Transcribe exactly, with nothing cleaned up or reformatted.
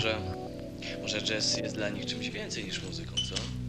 może... Może jazz jest dla nich czymś więcej niż muzyką, co?